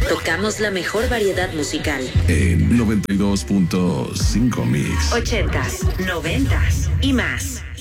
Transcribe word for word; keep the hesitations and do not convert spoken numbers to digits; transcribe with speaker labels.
Speaker 1: Tocamos la mejor variedad musical.
Speaker 2: En noventa y dos punto cinco Mix.
Speaker 1: Ochentas, noventas y más.